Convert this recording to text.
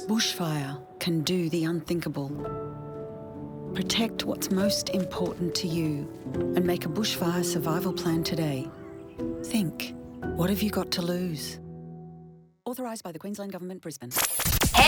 Bushfire can do the unthinkable. Protect what's most important to you and make a bushfire survival plan today. Think, what have you got to lose? Authorised by the Queensland Government, Brisbane.